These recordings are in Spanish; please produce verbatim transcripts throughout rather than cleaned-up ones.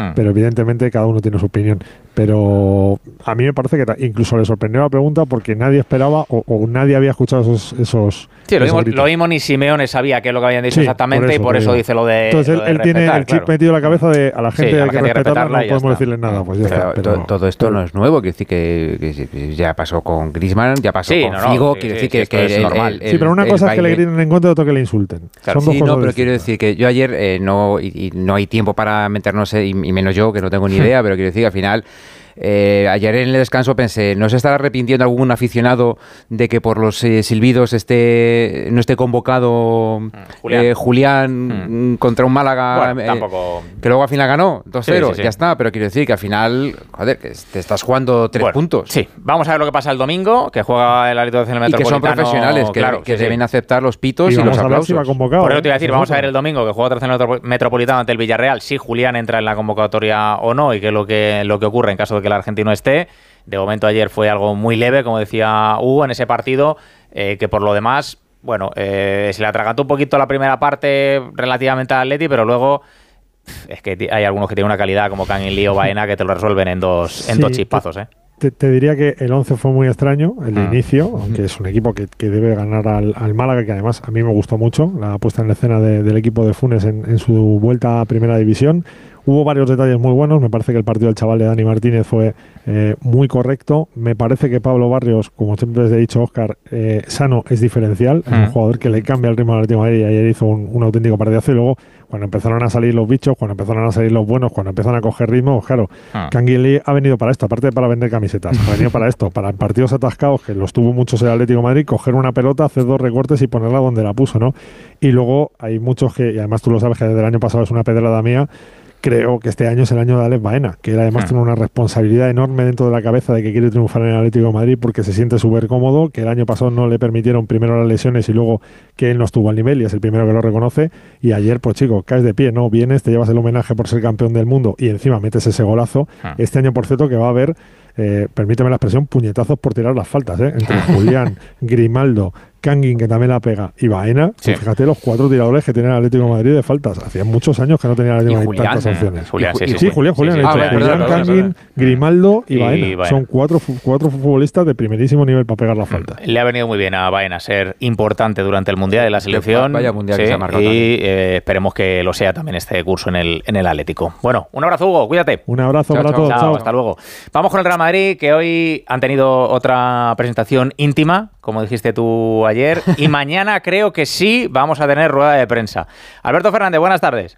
Hmm. pero evidentemente cada uno tiene su opinión. Pero a mí me parece que ta- incluso le sorprendió la pregunta porque nadie esperaba o, o nadie había escuchado esos, esos, Sí, lo esos mismo, gritos. lo mismo ni Simeone sabía qué es lo que habían dicho Sí, exactamente por eso y por te eso digo. dice lo de Entonces lo él, de él tiene respetar, el chip claro. metido en la cabeza de a la Sí, gente a la hay que gente hay que respetarla, respetarla no y ya podemos está. decirle nada, pues ya Pero, está. to- Pero, todo esto pero- no es nuevo, quiero decir que, que- que ya pasó con Griezmann, ya pasó Sí, con no, no, Figo, sí, quiero sí, decir sí, que, esto que es el, normal. el- sí, pero una el cosa es que le baile- griten en contra y otra que le insulten. Claro. Son dos Sí, cosas no, pero quiero distintas. decir que yo ayer eh, no, y, y no hay tiempo para meternos, eh, y, y menos yo, que no tengo ni idea, pero quiero decir que al final, eh, ayer en el descanso pensé, ¿no se estará arrepintiendo algún aficionado de que por los eh, silbidos esté no esté convocado Julián. eh, Julián Mm. contra un Málaga Bueno, eh, tampoco... que luego al final ganó dos cero, Sí, sí, sí. ya está, pero quiero decir que al final, joder, que te estás jugando tres Bueno, puntos. Sí, vamos a ver lo que pasa el domingo, que juega el Atlético del Y que son Metropolitano. profesionales, que, claro, que sí, deben sí. aceptar los pitos Y y, vamos los a ver aplausos. si va convocado. Por eso te iba a ¿eh? decir, Esa vamos es a ver otra. el domingo que juega Atlético del Metropolitano ante el Villarreal, si Julián entra en la convocatoria o no y qué es lo que, lo que ocurre en caso de que el argentino esté. De momento ayer fue algo muy leve, como decía Hugo, en ese partido, eh, que por lo demás, bueno, eh, se le atragantó un poquito la primera parte relativamente al Atleti, pero luego pff, es que t- hay algunos que tienen una calidad como Kangin Lee o Baena que te lo resuelven en dos, en Sí, dos chispazos, ¿eh? Te, te diría que el once fue muy extraño, el de Ah. inicio, aunque es un equipo que, que debe ganar al, al Málaga, que además a mí me gustó mucho la puesta en escena de- del equipo de Funes en, en su vuelta a Primera División. Hubo varios detalles muy buenos, me parece que el partido del chaval de Dani Martínez fue eh, muy correcto, me parece que Pablo Barrios, como siempre les he dicho, Óscar, eh, sano es diferencial, es un Mm. jugador que le cambia el ritmo al Atlético de Madrid y ayer hizo un, un auténtico partidazo y luego cuando empezaron a salir los bichos, cuando empezaron a salir los buenos, cuando empezaron a coger ritmo, pues claro, Ah. Kangin Lee ha venido para esto, aparte de para vender camisetas, ha venido para esto, para partidos atascados, que los tuvo muchos el Atlético de Madrid, coger una pelota, hacer dos recortes y ponerla donde la puso, ¿no? Y luego hay muchos que, y además tú lo sabes que desde el año pasado es una pedrada mía, creo que este año es el año de Alex Baena, que él además Hmm. tiene una responsabilidad enorme dentro de la cabeza de que quiere triunfar en el Atlético de Madrid porque se siente súper cómodo, que el año pasado no le permitieron primero las lesiones y luego que él no estuvo al nivel y es el primero que lo reconoce. Y ayer, pues chico, caes de pie, ¿no? Vienes, te llevas el homenaje por ser campeón del mundo y encima metes ese golazo. Ah. Este año, por cierto, que va a haber, eh, permíteme la expresión, puñetazos por tirar las faltas, ¿eh? Entre Julián, Grimaldo, Kangin, que también la pega, y Baena. Sí. Pues fíjate los cuatro tiradores que tiene el Atlético de Madrid de faltas. Hacían muchos años que no tenía el Atlético de Y Madrid Julián, tantas opciones. Julián, sí, Y- sí, sí, sí. Julián, Julián, Sí, he sí. dicho, Ah, Julián, perdón, perdón, Kangin, perdón. Grimaldo y, Y Baena. Baena. Son cuatro, fu- cuatro futbolistas de primerísimo nivel para pegar la falta. Le ha venido muy bien a Baena ser importante durante el Mundial de la selección. Vaya Mundial que Sí, se ha marcado y también. eh, esperemos que lo sea también este curso en el, en el Atlético. Bueno, un abrazo, Hugo, cuídate. Un abrazo Chao, para chao. todos. Chao, Chao. hasta luego. Vamos con el Real Madrid, que hoy han tenido otra presentación íntima, como dijiste tú ayer, y mañana creo que sí vamos a tener rueda de prensa. Alberto Fernández, buenas tardes.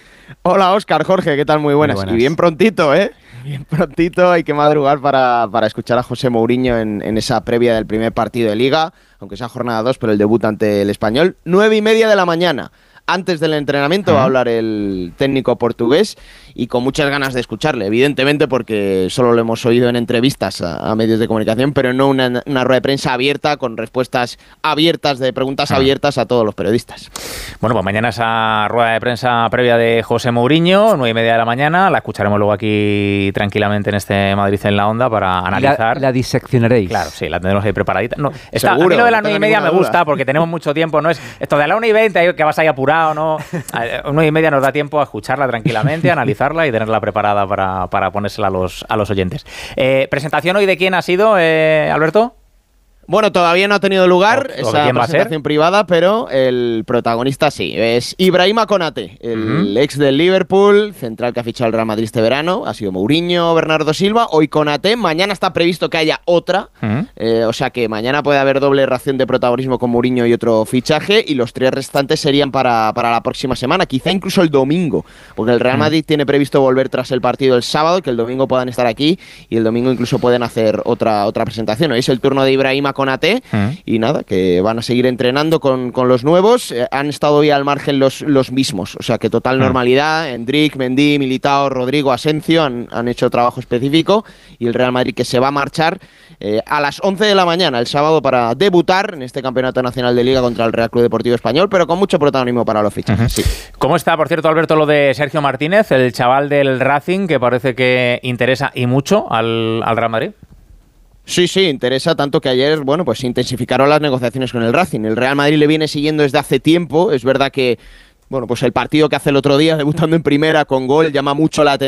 Hola Óscar, Jorge, ¿qué tal? Muy buenas. Muy buenas. Y bien prontito, ¿eh? Bien prontito, hay que madrugar para, para escuchar a José Mourinho en, en esa previa del primer partido de Liga, aunque sea jornada dos, pero el debut ante el Español, nueve y media de la mañana. Antes del entrenamiento va a hablar el técnico portugués y con muchas ganas de escucharle, evidentemente porque solo lo hemos oído en entrevistas a, a medios de comunicación, pero no una, una rueda de prensa abierta con respuestas abiertas, de preguntas abiertas a todos los periodistas. Bueno, pues mañana esa rueda de prensa previa de José Mourinho, nueve y media de la mañana, la escucharemos luego aquí tranquilamente en este Madrid en la Onda para analizar. La, la diseccionaréis. Claro, sí, la tendremos ahí preparadita. No, está, Seguro, a mí lo de las no nueve y tengo media me ninguna gusta duda. porque tenemos mucho tiempo, no es esto de la una y veinte que vas ahí apurado, ¿no? A nueve y media nos da tiempo a escucharla tranquilamente, a analizarla y tenerla preparada para, para ponérsela a los, a los oyentes. Eh, ¿Presentación hoy de quién ha sido, eh, Alberto? Bueno, todavía no ha tenido lugar ¿O- o esa quién va a ser? presentación privada, pero el protagonista sí. Es Ibrahima Konate, el Ujú. ex del Liverpool, central que ha fichado el Real Madrid este verano. Ha sido Mourinho, Bernardo Silva, hoy Konate. Mañana está previsto que haya otra. Ujú. Eh, o sea que mañana puede haber doble ración de protagonismo con Mourinho y otro fichaje. Y los tres restantes serían para, para la próxima semana, quizá incluso el domingo. Porque el Real Madrid tiene previsto volver tras el partido el sábado, que el domingo puedan estar aquí. Y el domingo incluso pueden hacer otra, otra presentación. Hoy es el turno de Ibrahima Konate. Ujú. Y nada, que van a seguir entrenando con, con los nuevos. Eh, han estado hoy al margen los, los mismos. O sea que total normalidad. Endrick, Mendy, Militao, Rodrigo, Asensio han, han hecho trabajo específico. Y el Real Madrid que se va a marchar eh, a las once de la mañana el sábado para debutar en este Campeonato Nacional de Liga contra el Real Club Deportivo Español, pero con mucho protagonismo para los fichajes. Sí. ¿Cómo está, por cierto, Alberto, lo de Sergio Martínez, el chaval del Racing, que parece que interesa y mucho al, al Real Madrid? Sí, sí, interesa tanto que ayer, bueno, pues se intensificaron las negociaciones con el Racing. El Real Madrid le viene siguiendo desde hace tiempo. Es verdad que, bueno, pues el partido que hace el otro día, debutando en primera con gol, llama mucho la atención.